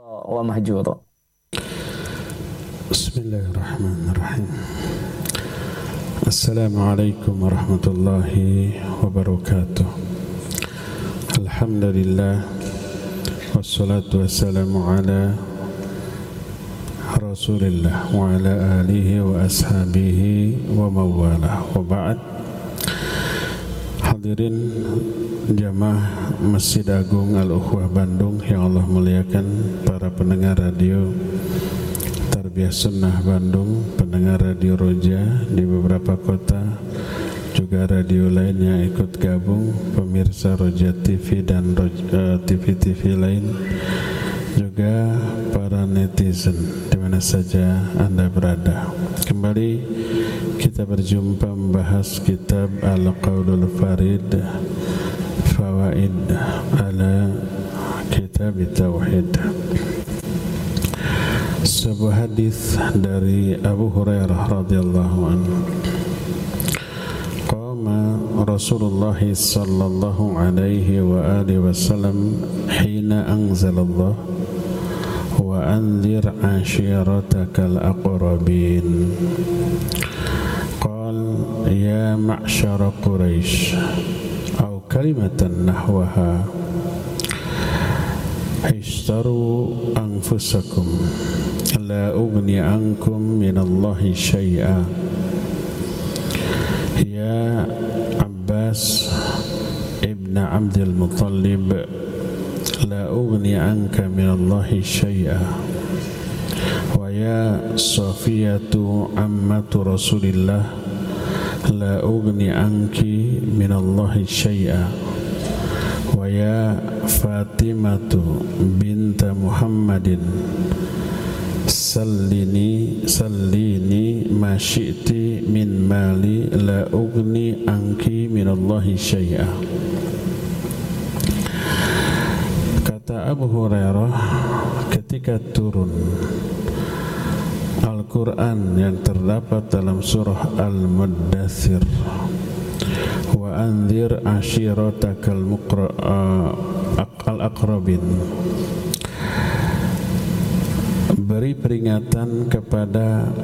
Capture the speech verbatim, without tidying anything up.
ومهجورا. بسم الله الرحمن الرحيم. السلام عليكم ورحمة الله وبركاته. الحمد لله والصلاة والسلام على رسول الله وعلى آله وأصحابه ومواله وبعد. Hadirin jamaah Masjid Agung Al-Ukhwah Bandung yang Allah muliakan, para pendengar radio Tarbiyah Sunnah Bandung, pendengar radio Roja di beberapa kota, juga radio lain yang ikut gabung, pemirsa Roja T V dan T V-T V lain, juga para netizen di mana saja Anda berada. Kembali kita berjumpa membahas kitab Al-Qaulul Farid, Fawaid ala Kitab Tauhid. Sebuah hadis dari Abu Hurairah radhiyallahu anhu. Qama Rasulullah sallallahu alaihi wa alihi wasallam hina anzalallah wa anzir ashiratakal aqrabin. Qal ya ma'syara Quraisy au kalimatan nahwaha ishtaru anfusakum la ughni ankum minallahi syai'a. Ya Abbas ibn Abdul Muttalib, la ughni anka minallahi syai'a. Wa ya Safiyatu ammatu Rasulillah, la ughni anki minallahi syai'a. Wa ya Fatimatu binta Muhammadin, sallini sallini ma syi'ti min mali, la ughni anki minallahi syai'a. Kata Abu Hurairah, ketika turun Al-Quran yang terdapat dalam surah Al-Muddathir, wa anzir ashiratakal al-aqrabin, beri peringatan kepada